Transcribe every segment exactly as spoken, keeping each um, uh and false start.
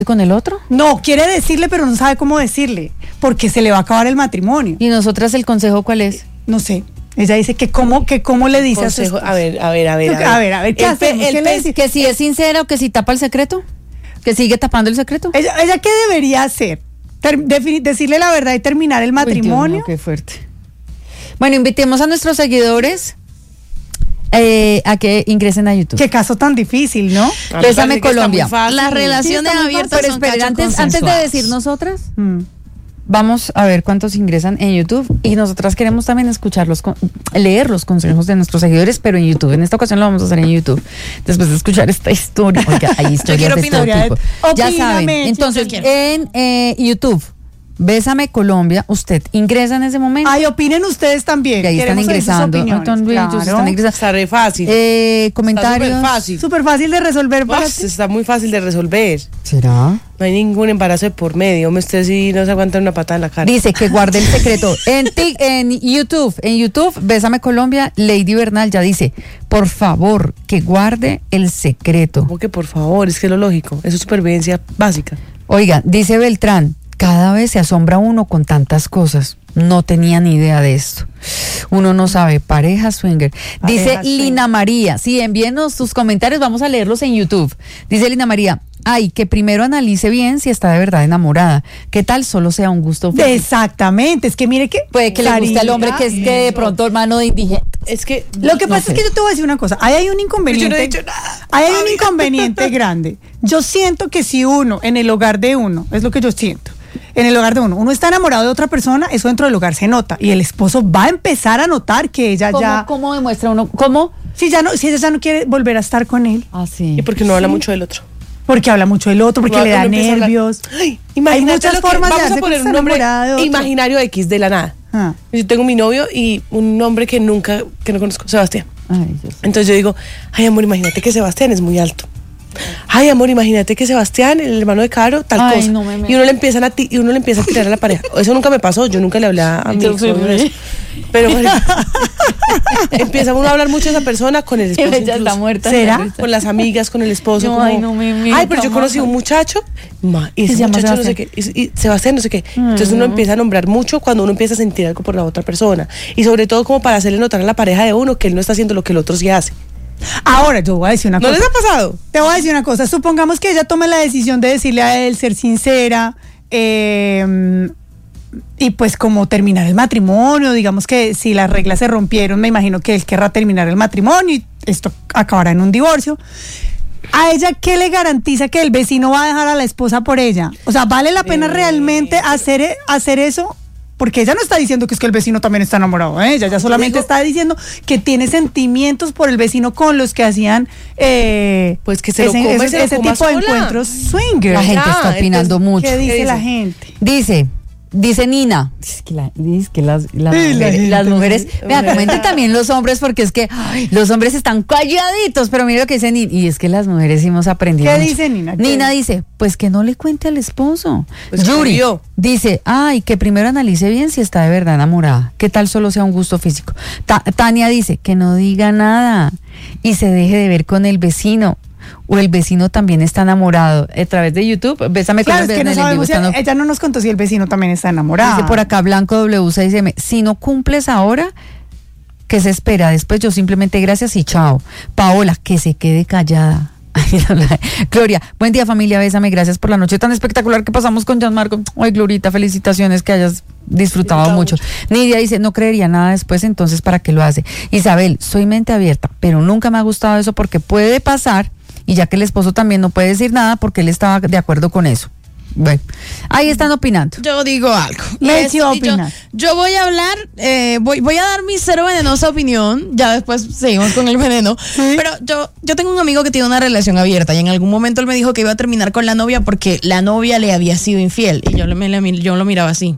con el otro? No, quiere decirle, pero no sabe cómo decirle, porque se le va a acabar el matrimonio. ¿Y nosotras el consejo cuál es? No sé. Ella dice que cómo, que cómo le dice consejo, a su a ver, a ver, a ver, a ver. A ver, a ver, ¿qué El hacemos? pe- el ¿Qué le pe- dice? ¿Que si es sincera o que si tapa el secreto? ¿Que sigue tapando el secreto? Ella, ella ¿qué debería hacer? Ter- defini- decirle la verdad y terminar el matrimonio. Uy, Dios mío, qué fuerte. Bueno, invitemos a nuestros seguidores eh, a que ingresen a YouTube. Qué caso tan difícil, ¿no? A mí me Bésame, parece que está Colombia. muy fácil. Las relaciones Sí, estamos abiertas Pero son esperen, cachos antes, antes de consensuados. decir nosotras, Mm. vamos a ver cuántos ingresan en YouTube y nosotras queremos también escuchar los con- leer los consejos de nuestros seguidores, pero en YouTube. En esta ocasión lo vamos a hacer en YouTube. Después de escuchar esta historia, oiga, hay historias quiero de todo opinar. tipo. Ya Opíname, saben, yo entonces quiero. en eh, YouTube, Bésame Colombia, usted ingresa en ese momento. Ay, opinen ustedes también. Y ahí están Queremos oír sus ingresando. opiniones, Entonces, ellos claro. están ingresando. Está re fácil. Eh, Está comentarios. súper fácil. Súper fácil de resolver para Uf, ti. está muy fácil de resolver. ¿Será? No hay ningún embarazo de por medio. Me usted sí no se aguanta una patada en la cara. Dice que guarde el secreto. En, ti- en YouTube, en YouTube, Bésame Colombia, Lady Bernal ya dice, por favor, que guarde el secreto. Como que por favor, es que es lo lógico. Eso es supervivencia básica. Oiga, dice Beltrán, cada vez se asombra uno con tantas cosas. No tenía ni idea de esto. Uno no sabe, pareja swinger. Dice Pareja swinger. Lina María, sí, envíenos sus comentarios, vamos a leerlos en YouTube. Dice Lina María, ay, que primero analice bien si está de verdad enamorada. ¿Qué tal solo sea un gusto físico? Exactamente, es que mire que Puede que le guste al hombre que es que de pronto hermano de indigente. Es que lo que No pasa sé. es que yo te voy a decir una cosa, ahí hay un inconveniente. Yo no he dicho nada. Ahí hay un inconveniente grande. Yo siento que si uno en el hogar de uno, es lo que yo siento. En el hogar de uno, uno está enamorado de otra persona, eso dentro del hogar se nota y el esposo va a empezar a notar que ella ¿Cómo, ya ¿Cómo demuestra uno? ¿Cómo? si ya no si ella ya no quiere volver a estar con él, Ah, sí. ¿Y porque no habla mucho del otro? porque habla mucho del otro, porque Uno le da empieza a hablar. nervios. Ay, imagínate muchas lo que- formas de vamos darse a poner cuenta un nombre enamorada de otro. imaginario X de la nada. Ah. Yo tengo mi novio y un nombre que nunca, que no conozco, Sebastián. Ay, Dios. Entonces yo digo, ay amor, imagínate que Sebastián es muy alto. Ay amor, imagínate que Sebastián, el hermano de Caro, tal Ay, cosa. no me metas. y uno le empiezan a ti, y uno le empieza a tirar a la pareja. Eso nunca me pasó, yo nunca le hablé a mi Yo exnovio sí, de eso. Pero bueno, empieza uno a hablar mucho de esa persona con el esposo. Ella está incluso. muerta. ¿Será? Con las amigas, con el esposo. No, como, ay, no me meta, ay, pero yo conocí mamá. un muchacho, ma, y Se ese llama muchacho no sé Sebastián. qué, y, y Sebastián no sé qué. Entonces uno empieza a nombrar mucho cuando uno empieza a sentir algo por la otra persona. Y sobre todo como para hacerle notar a la pareja de uno que él no está haciendo lo que el otro sí hace. Ahora yo voy a decir una ¿No cosa. les ha pasado? Te voy a decir una cosa, supongamos que ella tome la decisión de decirle a él, ser sincera, eh, y pues como terminar el matrimonio, digamos que si las reglas se rompieron, me imagino que él querrá terminar el matrimonio y esto acabará en un divorcio. ¿A ella qué le garantiza que el vecino va a dejar a la esposa por ella? O sea, ¿vale la pena Eh, realmente hacer, hacer eso? Porque ella no está diciendo que es que el vecino también está enamorado de ella, ella solamente digo- está diciendo que tiene sentimientos por el vecino con los que hacían eh, Pues que se lo ese, coma y ese- se lo ese coma tipo de sola. encuentros swingers. La gente Ya, está opinando entonces, mucho. ¿Qué dice ¿Qué la dice? gente? Dice, dice Nina, es que, la- dice que las, las Sí, la mujeres, gente, las mujeres sí. vea, comenten también los hombres porque es que ay, los hombres están calladitos, pero mira lo que dice Nina, y es que las mujeres hemos aprendido ¿Qué mucho. dice Nina? ¿Qué Nina dice? dice, pues que no le cuente al esposo. Pues Yuri obvio. dice, ay, que primero analice bien si está de verdad enamorada, qué tal solo sea un gusto físico. Ta- Tania dice, que no diga nada y se deje de ver con el vecino. O el vecino también está enamorado. A través de YouTube, Bésame Claro, es Colombia que en no el en vivo sabemos, si- estando- ella no nos contó si el vecino también está enamorado. Dice por acá Blanco W seis M, si no cumples ahora, ¿qué se espera? Después yo simplemente gracias y chao. Paola, que se quede callada. Ay, no, la- Gloria, buen día familia, bésame, gracias por la noche tan espectacular que pasamos con Gianmarco. Ay, Glorita, felicitaciones, que hayas disfrutado Disfrutado mucho. Nidia dice, no creería nada después, entonces ¿para qué lo hace? Isabel, soy mente abierta, pero nunca me ha gustado eso porque puede pasar, y ya que el esposo también no puede decir nada porque él estaba de acuerdo con eso. Bueno, ahí están opinando. Yo digo algo. Y Mechi es- va a y yo, opinar. yo voy a hablar, eh, voy, voy a dar mi cero venenosa opinión, ya después seguimos con el veneno. Pero yo, yo tengo un amigo que tiene una relación abierta y en algún momento él me dijo que iba a terminar con la novia porque la novia le había sido infiel. Y yo, le- me- yo lo miraba así.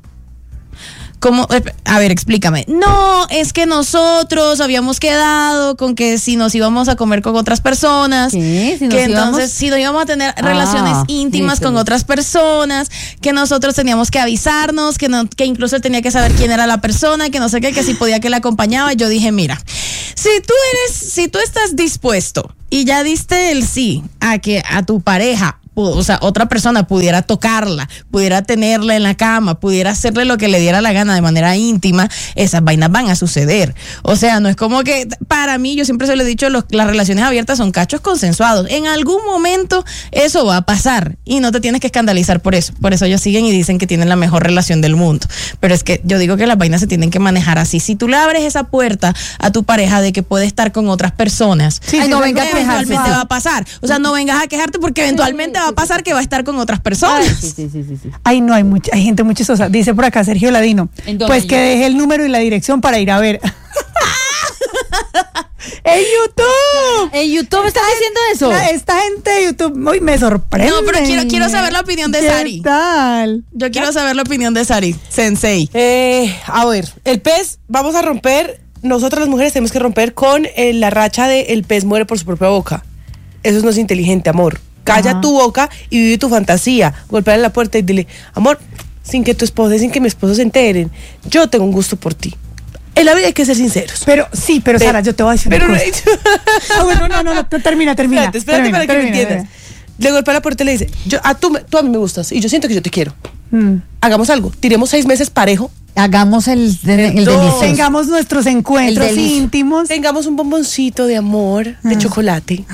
¿Cómo? A ver, explícame. No, es que nosotros habíamos quedado con que si nos íbamos a comer con otras personas, ¿Qué? ¿Si nos que íbamos? entonces si no íbamos a tener Ah, relaciones íntimas listo, con listo. otras personas, que nosotros teníamos que avisarnos, que no, que incluso él tenía que saber quién era la persona, que no sé qué, que si podía que la acompañaba. Y yo dije, mira, si tú eres, si tú estás dispuesto y ya diste el sí a que a tu pareja o sea, otra persona pudiera tocarla, pudiera tenerla en la cama, pudiera hacerle lo que le diera la gana de manera íntima, esas vainas van a suceder. O sea, no es como que, para mí, yo siempre se lo he dicho, los, las relaciones abiertas son cachos consensuados. En algún momento eso va a pasar y no te tienes que escandalizar por eso. Por eso ellos siguen y dicen que tienen la mejor relación del mundo. Pero es que yo digo que las vainas se tienen que manejar así. Si tú le abres esa puerta a tu pareja de que puede estar con otras personas, Sí, Ay, sí, no sí, venga a eventualmente quejarse. va a pasar. O sea, no vengas a quejarte porque eventualmente va a pasar que va a estar con otras personas. Sí, sí, sí, sí, sí. Ay, no, hay mucha, hay gente muy chistosa. Dice por acá Sergio Ladino. ¿En dónde? Pues que deje el número y la dirección para ir a ver. ¡En YouTube! En YouTube estás diciendo eso. La- esta gente de YouTube uy, me sorprende. No, pero quiero- quiero saber la opinión de ¿Qué Sari. tal? Yo quiero saber la opinión de Sari, Sensei. Eh, a ver, el pez, vamos a romper, nosotras las mujeres tenemos que romper con eh, la racha de el pez muere por su propia boca. Eso no es inteligente, amor. Calla Ajá. tu boca y vive tu fantasía. Golpeale la puerta y dile, amor, sin que tu esposa, sin que mi esposo se enteren, yo tengo un gusto por ti. En la vida hay que ser sinceros. Pero sí, pero Pe- Sara, yo te voy a decir pero una no- cosa. Ah, bueno, no, no, no, no, termina, termina. Espérate, espérate termina, para que termina, me entiendas. Le golpea la puerta y le dice, yo, a tú, me- tú a mí me gustas y yo siento que yo te quiero. termina. Mm. Hagamos algo, tiremos seis meses parejo, Hagamos el, el, el No, delicioso. Tengamos nuestros encuentros El delicio. íntimos. tengamos un bomboncito de amor, Ah. de chocolate,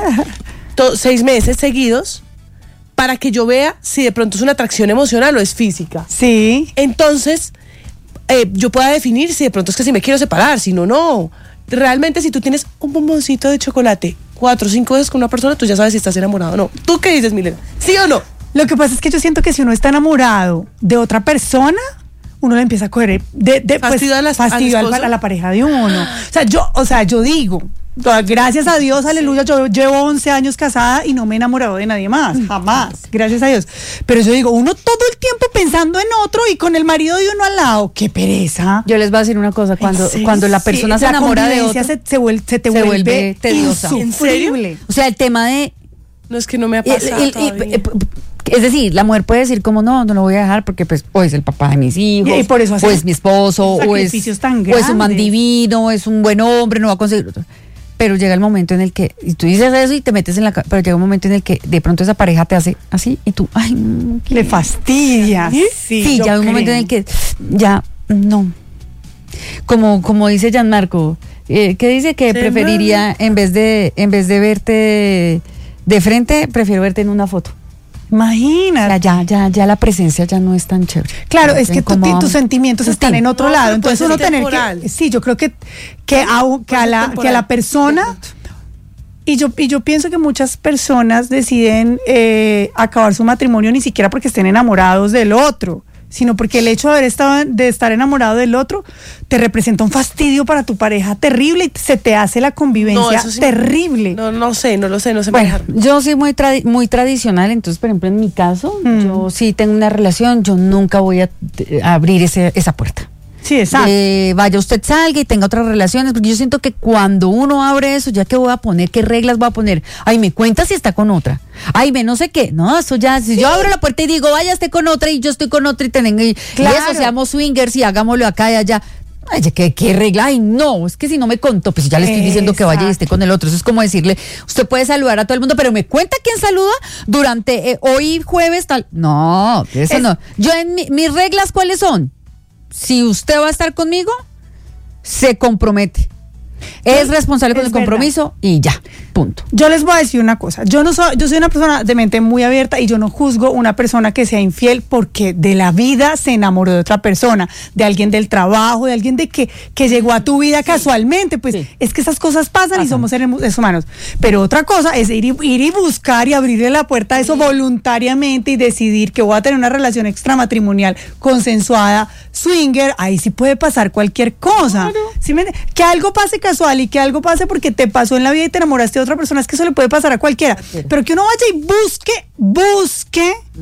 to- seis meses seguidos, para que yo vea si de pronto es una atracción emocional o es física. Sí. Entonces, eh, yo pueda definir si de pronto es que si me quiero separar, si no, no. Realmente, si tú tienes un bomboncito de chocolate cuatro o cinco veces con una persona, tú ya sabes si estás enamorado o no. ¿Tú qué dices, Milena? ¿Sí o no? Lo que pasa es que yo siento que si uno está enamorado de otra persona, uno le empieza a coger de, de, pues, ¿Fastidio a las- fastidio al al- esposo? a la pareja de uno. O sea, yo, o sea, yo digo, gracias a Dios, aleluya, yo llevo once años casada y no me he enamorado de nadie más, jamás, gracias a Dios. Pero yo digo, uno todo el tiempo pensando en otro y con el marido de uno al lado, qué pereza. Yo les voy a decir una cosa, cuando, ¿En serio? cuando la persona Sí, se la enamora de convivencia otro, se, se, vuel- se te se vuelve, vuelve tediosa. insufrible. o sea, el tema de No es que no me ha Y- pasado y- y- todavía. eh, es decir, la mujer puede decir como no, no lo voy a dejar porque pues o es el papá de mis hijos, Y- y por eso o hacen es mi esposo, o es, sacrificios tan o es un man grandes. divino, o es un buen hombre, no va a conseguir otro. Pero llega el momento en el que, y tú dices eso y te metes en la ca- pero llega un momento en el que de pronto esa pareja te hace así y tú, ay, no, ¿qué? Le fastidia. Sí, Sí, yo ya hay un momento creo. en el que ya no. Como como dice Gianmarco, eh, que dice que Se preferiría en vez de en vez de verte de frente, prefiero verte en una foto. Imagínate. Ya, ya, ya, ya la presencia ya no es tan chévere. Claro, Ya es te que tu- incomoda tus mucho. sentimientos están Sí. en otro No, lado. pero Entonces puede uno ser tener temporal. que. Sí, yo creo que, que, a, que, a ser la, que a temporal. la persona. Y yo, y yo pienso que muchas personas deciden eh, acabar su matrimonio ni siquiera porque estén enamorados del otro, sino porque el hecho de haber estado, de estar enamorado del otro te representa un fastidio para tu pareja terrible y se te hace la convivencia eso sí- terrible. No, no sé, no lo sé, no sé Bueno, manejar. yo soy muy tradi- muy tradicional, entonces, por ejemplo, en mi caso, Mm. yo sí tengo una relación, yo nunca voy a eh, abrir ese, esa puerta. Sí, exacto. Eh, vaya usted salga y tenga otras relaciones, porque yo siento que cuando uno abre eso, ya que voy a poner, qué reglas voy a poner, ay, me cuenta si está con otra, ay, me no sé qué, no, eso ya, si yo abro la puerta y digo, vaya esté con otra y yo estoy con otra y, tengo, y, y Claro. eso, seamos swingers y hagámoslo acá y allá. Ay, ¿qué, qué regla? Ay, no, es que si no me contó, pues ya le estoy diciendo que vaya y esté con el otro. Eso es como decirle, usted puede saludar a todo el mundo, pero me cuenta quién saluda durante eh, hoy jueves tal. No, eso Es- no. Yo en mi- mis reglas, ¿cuáles son? Si usted va a estar conmigo, se compromete. Es responsable con Es el compromiso y ya, punto. Yo les voy a decir una cosa, yo no soy, yo soy una persona de mente muy abierta y yo no juzgo una persona que sea infiel porque de la vida se enamoró de otra persona, de alguien del trabajo, de alguien de que, que llegó a tu vida casualmente, pues Sí. es que esas cosas pasan, y Pasan. somos seres seres humanos. Pero otra cosa es ir y, ir y buscar y abrirle la puerta a eso voluntariamente y decidir que voy a tener una relación extramatrimonial consensuada, swinger, ahí sí puede pasar cualquier cosa. ¿Sí me entiende? Que algo pase casual y que algo pase porque te pasó en la vida y te enamoraste de otra persona, es que eso le puede pasar a cualquiera. Pero que uno vaya y busque, busque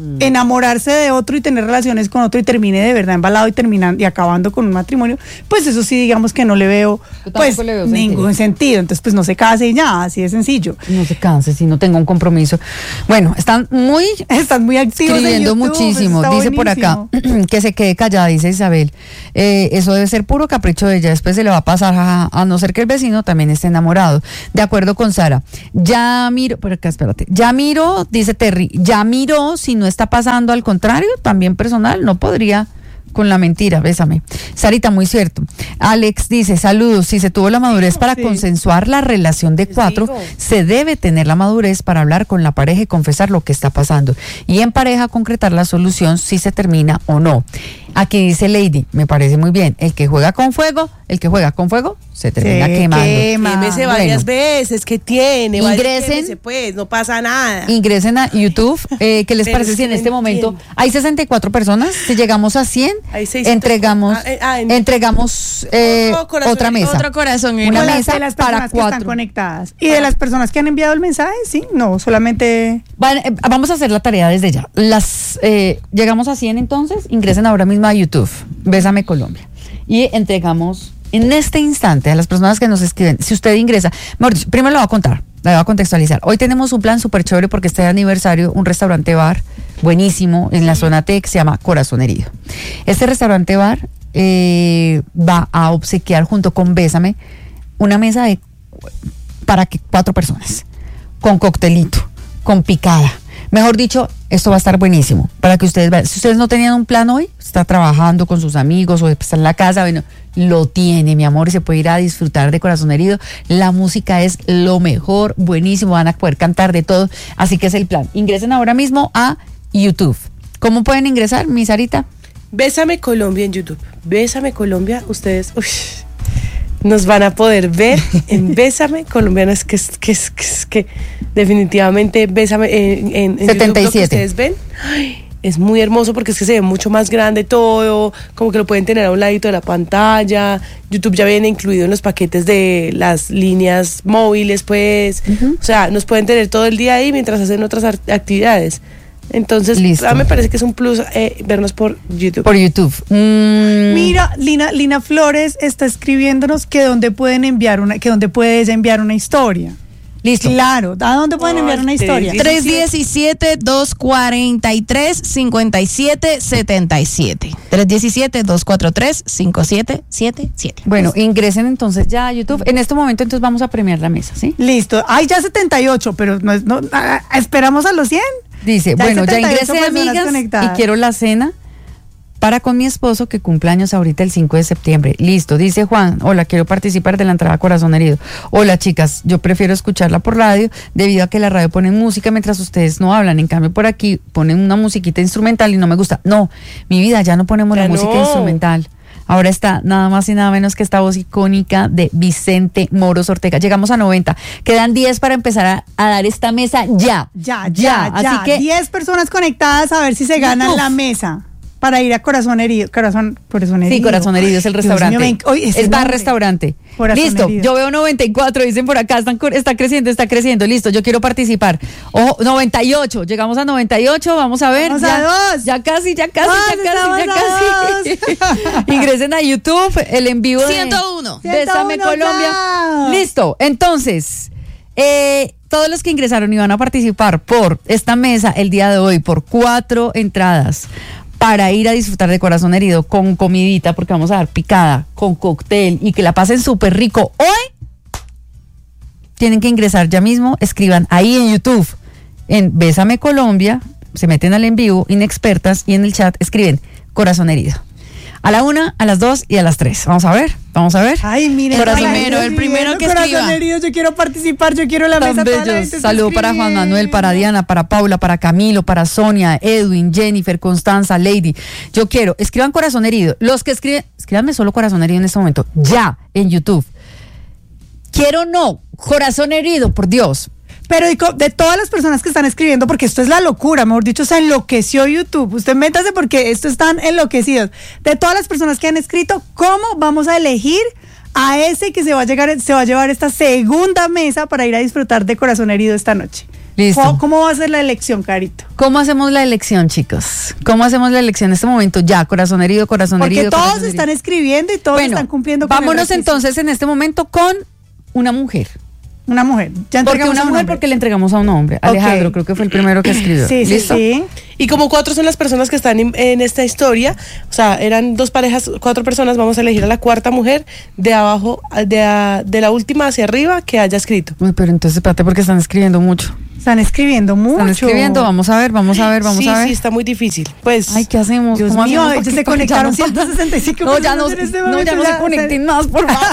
enamorarse de otro y tener relaciones con otro y termine de verdad embalado y terminando y acabando con un matrimonio, pues eso sí digamos que no le veo Yo pues tampoco le veo ningún sentido. sentido. Entonces pues no se case y ya, así de sencillo. No se canse si no tenga un compromiso. Bueno, están muy Están muy activos en escribiendo YouTube, muchísimo. está Dice por acá buenísimo. que se quede callada, dice Isabel. Eh, eso debe ser puro capricho de ella. Después se le va a pasar, jaja, a no ser que el vecino también esté enamorado. De acuerdo con Sara. Ya miro, por acá, espérate. Ya miro, dice Terry, ya miro si no está pasando, al contrario, también personal, no podría con la mentira, bésame. Sarita, muy cierto. Alex dice, saludos, si se tuvo la madurez para Sí. consensuar la relación de Les cuatro, digo. se debe tener la madurez para hablar con la pareja y confesar lo que está pasando. Y en pareja concretar la solución si se termina o no. Aquí dice Lady, me parece muy bien, el que juega con fuego, el que juega con fuego, se termina Se quemando. quema. Quémese Bueno. varias veces, que tiene. vaya, Ingresen. quémese, pues, no pasa nada. Ingresen a YouTube. Eh, ¿Qué les Pero parece es si en que no este momento entiendo. hay sesenta y cuatro personas? Si llegamos a cien, Hay seiscientos. entregamos, Ah, eh, ah, en- entregamos eh, Otro corazón. otra mesa. Otro corazón. Una de las- mesa de las para personas que están cuatro. conectadas. Y de las personas que han enviado el mensaje, sí, no, solamente Bueno, eh, vamos a hacer la tarea desde ya. Las eh, llegamos a cien entonces, ingresen ahora mismo a YouTube, Bésame Colombia. Y entregamos en este instante a las personas que nos escriben. Si usted ingresa, mejor dicho, primero lo voy a contar, la voy a contextualizar. Hoy tenemos un plan súper chévere porque está de aniversario, un restaurante bar buenísimo en la zona T que se llama Corazón Herido. Este restaurante bar eh, va a obsequiar junto con Bésame una mesa de para que cuatro personas, con coctelito, con picada. Mejor dicho, esto va a estar buenísimo para que ustedes vean. Si ustedes no tenían un plan hoy, está trabajando con sus amigos o está en la casa, bueno, lo tiene, mi amor, y se puede ir a disfrutar de Corazón Herido. La música es lo mejor, buenísimo, van a poder cantar de todo, así que es el plan. Ingresen ahora mismo a YouTube. ¿Cómo pueden ingresar, mi Sarita? Bésame Colombia en YouTube. Bésame Colombia, ustedes uy, nos van a poder ver en Bésame Colombiano. Es que, es que, es que, es que definitivamente Bésame en, en, en setenta y YouTube, lo que siete. ustedes ven. Ay, es muy hermoso porque es que se ve mucho más grande todo, como que lo pueden tener a un ladito de la pantalla. YouTube ya viene incluido en los paquetes de las líneas móviles, pues. O sea, nos pueden tener todo el día ahí mientras hacen otras ar- actividades. Entonces, Listo. a mí me parece que es un plus eh, vernos por YouTube. Por YouTube. Mm, Mira, Lina, Lina Flores está escribiéndonos que dónde pueden enviar una, que dónde puedes enviar una historia. listo. Claro, ¿a dónde pueden enviar Ay, una historia? tres tres diecisiete, dos cuarenta y tres, cincuenta y siete setenta y siete. tres diecisiete, dos cuarenta y tres, cincuenta y siete setenta y siete. Bueno, ingresen entonces ya a YouTube. En este momento entonces vamos a premiar la mesa, ¿sí? Listo. Ay, ya setenta y ocho, pero no, es- no ah, esperamos a los cien. Dice, Ya hay bueno, ya setenta y ocho ingresé, personas amigas, conectadas. y quiero la cena para con mi esposo que cumple años ahorita el cinco de septiembre. Listo, dice Juan, hola, quiero participar de la entrada a Corazón Herido. Hola, chicas, yo prefiero escucharla por radio debido a que la radio pone música mientras ustedes no hablan. En cambio, por aquí ponen una musiquita instrumental y no me gusta. No, mi vida, ya no ponemos Ya la música no. instrumental. Ahora está nada más y nada menos que esta voz icónica de Vicente Moros Ortega. Llegamos a noventa. Quedan diez para empezar a, a dar esta mesa ya. Ya, ya, ya. Así que diez personas conectadas a ver si se ganan YouTube. la mesa para ir a Corazón Herido. Corazón, Corazón Herido. sí, Corazón Herido es el Dios restaurante. mío, me- oye, ese es bar nombre. restaurante. Corazón Listo, Herido. yo veo noventa y cuatro, dicen por acá, están, cre- está creciendo, está creciendo. Listo, yo quiero participar. Ojo, noventa y ocho, llegamos a noventa y ocho, vamos a ver. Vamos ya, a dos. ya casi, ya casi, Dos, ya casi, ya estamos casi. Ingresen a YouTube, el en vivo de ciento uno. Bésame ciento uno Colombia. ya. Listo, entonces, eh, todos los que ingresaron y van a participar por esta mesa el día de hoy, por cuatro entradas para ir a disfrutar de Corazón Herido con comidita, porque vamos a dar picada, con cóctel y que la pasen súper rico. Hoy tienen que ingresar ya mismo, escriban ahí en YouTube, en Bésame Colombia, se meten al en vivo, inexpertas, y en el chat escriben Corazón Herido. A la una, a las dos y a las tres. Vamos a ver, vamos a ver. Ay, miren. Corazón ay, primero, Dios el mío, primero que Corazón escriba. Herido, yo quiero participar, yo quiero la Tan mesa. toda la bellos. gente está Saludo para Juan Manuel, para escribiendo. Diana, para Paula, para Camilo, para Sonia, Edwin, Jennifer, Constanza, Lady. Yo quiero, escriban Corazón Herido. Los que escriben, escríbanme solo Corazón Herido en este momento, ya, en YouTube. Quiero no, Corazón Herido, por Dios. Pero y co- de todas las personas que están escribiendo, porque esto es la locura, mejor dicho, se enloqueció YouTube. Usted métase porque esto están enloquecidos. De todas las personas que han escrito, ¿cómo vamos a elegir a ese que se va a llegar, se va a llevar esta segunda mesa para ir a disfrutar de Corazón Herido esta noche? Listo. ¿Cómo, cómo va a ser la elección, Carito? ¿Cómo hacemos la elección, chicos? ¿Cómo hacemos la elección en este momento? Ya, corazón herido, corazón Porque herido. todos corazón están herido. escribiendo y todos Bueno, están cumpliendo con el vámonos requisito. entonces en este momento con una mujer. Una mujer. Ya Porque entregamos una a un mujer hombre. porque le entregamos a un hombre. Ok. Alejandro, creo que fue el primero que escribió. Sí, sí, ¿Listo? sí. Y como cuatro son las personas que están en, en esta historia, o sea, eran dos parejas, cuatro personas, vamos a elegir a la cuarta mujer de abajo, de, a- de la última hacia arriba que haya escrito. Uy, pero entonces espérate porque están escribiendo mucho. Están escribiendo mucho. Están escribiendo, vamos a ver, vamos a ver, vamos sí, a ver. sí, está muy difícil. Pues, Ay, ¿qué hacemos? Dios ¿Cómo mío, hacemos? ellos Porque- se porque conectaron ya no- ciento sesenta y cinco No, ya no, personas en este no, ya momento, no se ya, conecten más, por favor.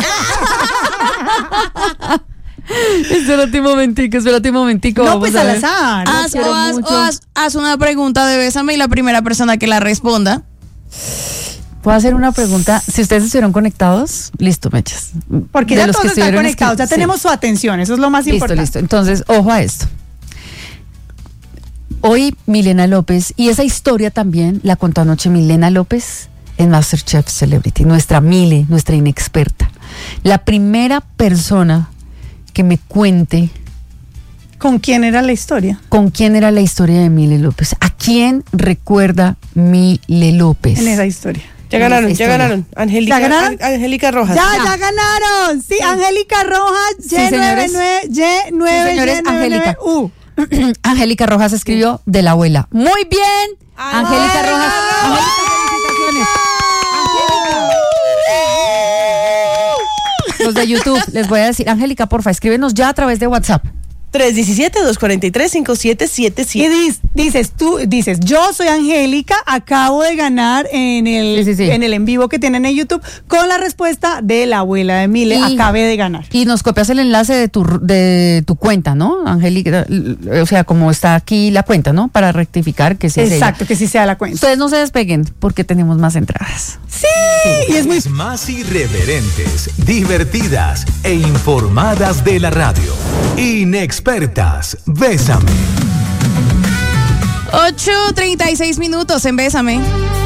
Espérate un momentico, espérate un momentico. No, vamos pues a al ver. azar. Los Haz, quiero o haz, mucho. o haz- haz una pregunta de Bésame y la primera persona que la responda. ¿Puedo hacer una pregunta? Si ustedes estuvieron conectados, listo, mechas. Porque De ya los que todos están estuvieron conectados, ya escri- sí. tenemos su atención, eso es lo más Listo, importante. listo. Entonces, ojo a esto. Hoy Milena López, y esa historia también la contó anoche Milena López en MasterChef Celebrity, nuestra Mile, nuestra inexperta. La primera persona que me cuente ¿Con quién era la historia? con quién era la historia de Mile López. ¿A quién recuerda Mile López? En esa historia. ya ganaron, ya Historia. ganaron. Angélica, ¿Ya ganaron? An- Angélica Rojas. Ya, ya ganaron. Sí, Angélica Rojas, Sí, señores. Y nueve nueve, Y nueve, Sí, señores, Y nueve nueve, Angélica. U. Angélica Rojas escribió de la abuela. Muy bien, Angélica Rojas. Angélica, felicitaciones. Angélica. Los de YouTube, les voy a decir, Angélica, porfa, escríbenos ya a través de WhatsApp. tres uno siete, dos cuatro tres, cinco siete siete Y siete. dis- dices, tú dices, yo soy Angélica, acabo de ganar en el, Sí, sí, sí. en el en vivo que tienen en YouTube con la respuesta de la abuela de Mile, Y- acabé de ganar. Y nos copias el enlace de tu, de tu cuenta, ¿no, Angélica? O sea, como está aquí la cuenta, ¿no? Para rectificar que sí es ella. Exacto, que sí sea la cuenta. Ustedes no se despeguen porque tenemos más entradas. Sí, y es muy Más irreverentes, divertidas e informadas de la radio. Inexpertas, Bésame. ocho treinta y seis minutos en Bésame.